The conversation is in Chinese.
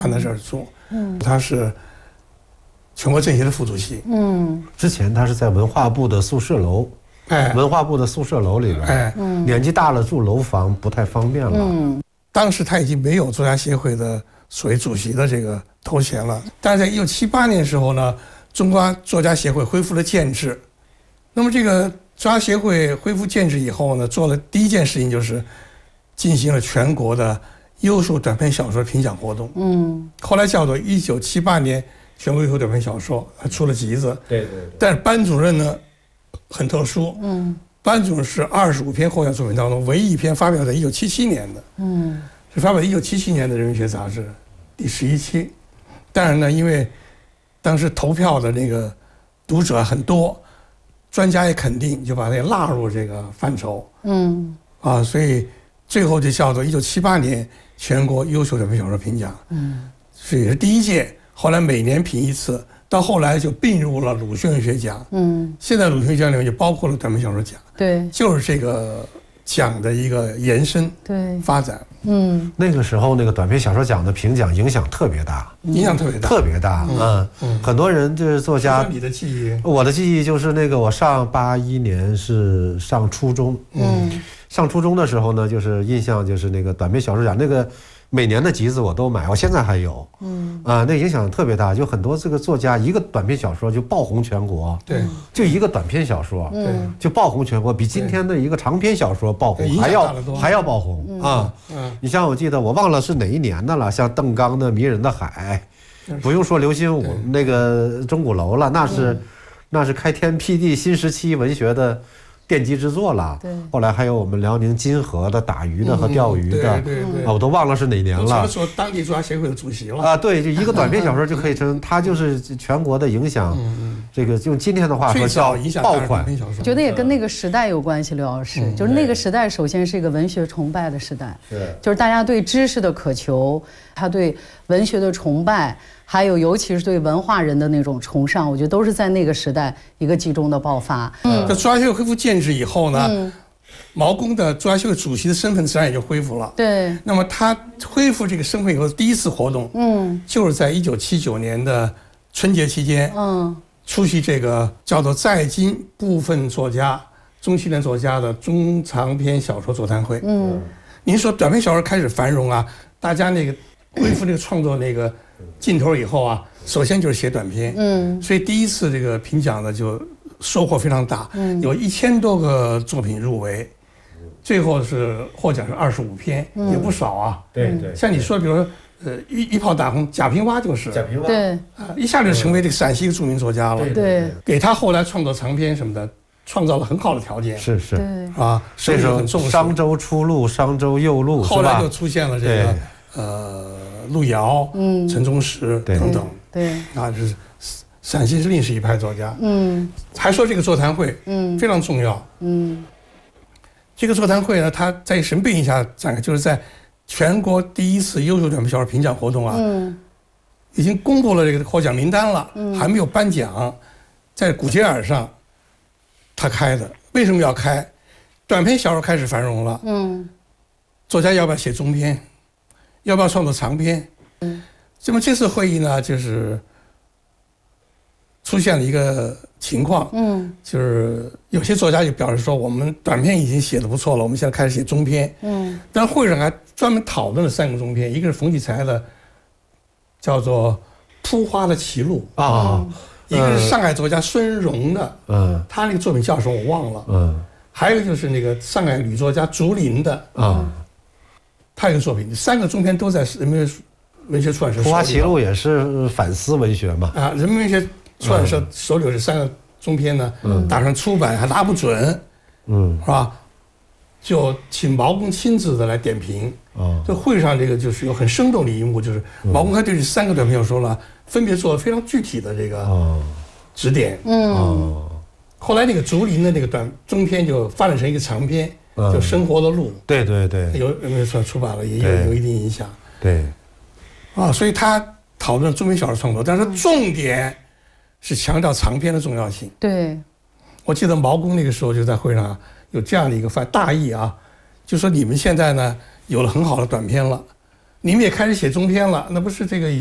在这儿做。他是全国政协的副主席。 之前他是在文化部的宿舍楼。文化部的宿舍楼里边，年纪大了住楼房不太方便了。 当时他已经没有作家协会的所谓主席的这个头衔了，但是在1978年的时候呢，中国作家协会恢复了建制。那么这个作家协会恢复建制以后呢，做了第一件事情就是进行了全国的优秀短篇小说评奖活动。后来叫做1978年全国优秀短篇小说，还出了集子。 对。 但是班主任呢？很特殊，班主任是25篇获奖作品当中唯一一篇发表在1977年的，是发表在1977年的《人文学杂志》第11期。当然呢，因为当时投票的那个读者很多，专家也肯定，就把它纳入这个范畴，所以最后就叫做1978年全国优秀短篇小说评奖，这也是第一届，后来每年评一次。到后来就并入了鲁迅文学奖，现在鲁迅文学奖里面就包括了短篇小说奖， 对， 就是这个奖的一个延伸， 对， 发展。 那个时候那个短篇小说奖的评奖影响特别大，特别大。很多人就是作家。 你的记忆？ 我的记忆就是那个我上81年是上初中，上初中的时候呢，就是印象就是那个短篇小说奖那个。每年的集子我都买，我现在还有。那影响特别大，就很多这个作家一个短篇小说就爆红全国。 对， 就一个短篇小说，就爆红全国，比今天的一个长篇小说爆红还要爆红啊！你像我记得我忘了是哪一年的了，像邓刚的《迷人的海》，不用说刘心武那个钟鼓楼了，那是开天辟地新时期文学的。奠基之作了，后来还有我们辽宁金河的打鱼的和钓鱼的，我都忘了是哪年了。 说当地作家协会的主席了啊，对，就一个短篇小说就可以称，它就是全国的影响。这个用今天的话说叫爆款。 我觉得也跟那个时代有关系，刘老师，就是那个时代首先是一个文学崇拜的时代，就是大家对知识的渴求，他对文学的崇拜。还有，尤其是对文化人的那种崇尚，我觉得都是在那个时代一个集中的爆发。 这作家协会恢复建制以后呢，毛公的作家协会主席的身份自然也就恢复了。 对。那么他恢复这个身份以后，第一次活动，就是在1979年的春节期间，出席这个叫做在京部分作家、中青年作家的中长篇小说座谈会。您说短篇小说开始繁荣啊，大家那个恢复这个创作那个。劲头以后啊，首先就是写短篇，所以第一次这个评奖呢就收获非常大，有1000多个作品入围，最后是获奖是25篇，也不少啊。 对， 像你说，比如说一炮打红，贾平凹就是贾平凹， 对一下就成为这个陕西的著名作家了， 对， 给他后来创作长篇什么的创造了很好的条件。 是啊， 这时候商周初露、商周右露， 后来就出现了这个路遥、陈忠实等等， 对， 那就是陕西是另是一派作家。还说这个座谈会，非常重要。这个座谈会呢，它在什么背景下展开？就是在全国第一次优秀短篇小说评奖活动啊，已经公布了这个获奖名单了，还没有颁奖，在古街耳上，他开的。为什么要开？短篇小说开始繁荣了，作家要不要写中篇？要不要创作长篇？那么这次会议呢，就是出现了一个情况，就是有些作家就表示说，我们短篇已经写得不错了，我们现在开始写中篇。但会上还专门讨论了3个中篇，一个是冯骥才的，叫做《扑花的歧路》啊，一个是上海作家孙荣的，他那个作品叫什么我忘了，还有一个就是那个上海女作家竹林的他有个作品，3个中篇都在人民文学出版社。 《扑花歧路》也是反思文学嘛？ 啊，人民文学出版社手里有这3个中篇呢，打算出版还拿不准，是吧？就请毛公亲自的来点评。这会上这个就是有很生动的一幕，就是毛公还对这3个短篇小说呢，分别做了非常具体的这个指点。后来那个竹林的那个中篇就发展成一个长篇。就生活的路， 对， 有没有出版了，也有一定影响。 对， 所以他讨论中篇小说创作，但是重点是强调长篇的重要性。 对， 我记得毛公那个时候就在会上有这样的一个大意啊，就说你们现在呢有了很好的短篇了， 你们也开始写中篇了，那不是这个